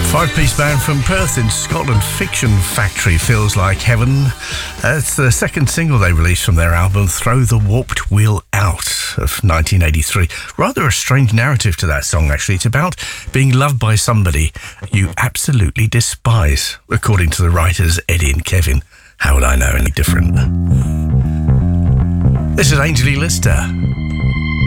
Five-piece band from Perth in Scotland, Fiction Factory, Feels Like Heaven. It's the second single they released from their album Throw the Warped Wheel Out of 1983. Rather a strange narrative to that song, actually. It's about being loved by somebody you absolutely despise, according to the writers Eddie and Kevin. How would I know any different? This is Angelie Lister.